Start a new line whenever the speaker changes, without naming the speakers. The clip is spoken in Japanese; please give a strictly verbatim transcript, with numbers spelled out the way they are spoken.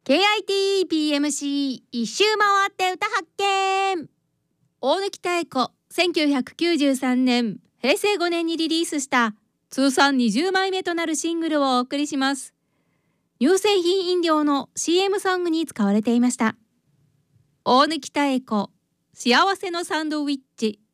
ケーアイティーピーエムシー 一周回って歌発見。大貫妙子せんきゅうひゃくきゅうじゅうさんねんへいせいごねんにリリースした通算にじゅうまいめとなるシングルをお送りします。乳製品飲料の シーエム ソングに使われていました。大貫妙子幸せのサンドウィッチ。